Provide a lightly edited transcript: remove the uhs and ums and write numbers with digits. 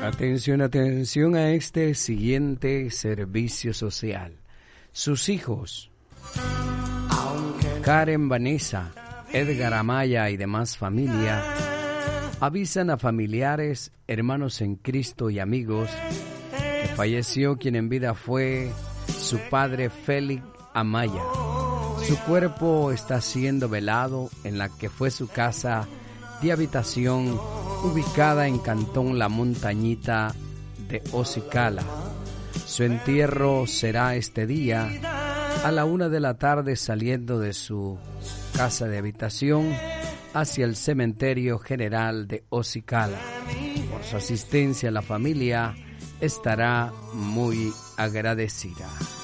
Atención, atención a este siguiente servicio social. Sus hijos, Karen, Vanessa, Edgar Amaya y demás familia, avisan a familiares, hermanos en Cristo y amigos que falleció quien en vida fue su padre Félix Amaya. Su cuerpo está siendo velado en la que fue su casa de habitación ubicada en Cantón La Montañita de Ocicala. Su entierro será este día a la 1 de la tarde saliendo de su casa de habitación hacia el cementerio general de Ocicala. Por su asistencia la familia estará muy agradecida.